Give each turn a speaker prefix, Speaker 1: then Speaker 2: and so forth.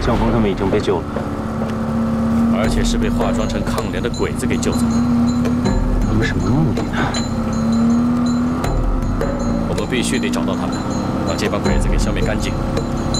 Speaker 1: 向峰他们已经被救了，
Speaker 2: 而且是被化妆成抗联的鬼子给救走的。
Speaker 1: 他们什么目的呢？
Speaker 2: 我们必须得找到他们，把这帮鬼子给消灭干净。